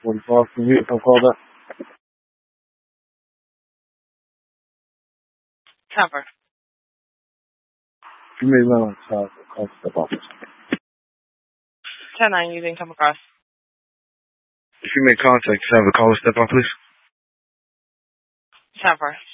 45. Can you call that? Cover. You may want to call step office. 10-9, you didn't come across. If you make contact, have a caller step on, please. 10-4.